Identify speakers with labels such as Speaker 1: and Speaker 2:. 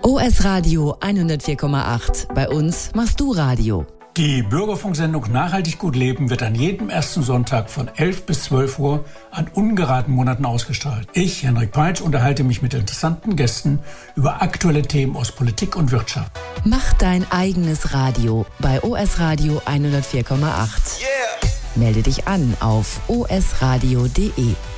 Speaker 1: OS Radio 104,8. Bei uns machst du Radio.
Speaker 2: Die Bürgerfunksendung Nachhaltig gut leben wird an jedem ersten Sonntag von 11 bis 12 Uhr an ungeraden Monaten ausgestrahlt. Ich, Henrik Peitsch, unterhalte mich mit interessanten Gästen über aktuelle Themen aus Politik und Wirtschaft.
Speaker 1: Mach dein eigenes Radio bei OS Radio 104,8.
Speaker 3: Yeah.
Speaker 1: Melde dich an auf osradio.de.